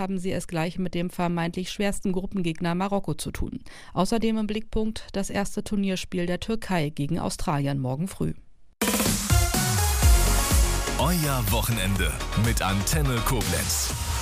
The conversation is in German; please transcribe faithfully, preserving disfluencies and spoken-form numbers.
haben sie es gleich mit dem vermeintlich schwersten Gruppengegner Marokko zu tun. Außerdem im Blickpunkt das erste Turnierspiel der Türkei gegen Australien morgen früh. Euer Wochenende mit Antenne Koblenz.